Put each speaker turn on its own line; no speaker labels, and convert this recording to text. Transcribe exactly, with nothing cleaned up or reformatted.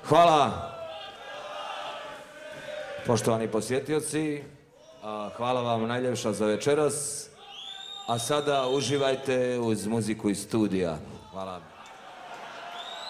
Hvala. Poštovani posjetioci, hvala vam najljepša za večeras. A sada uživajte uz muziku iz studija. Hvala.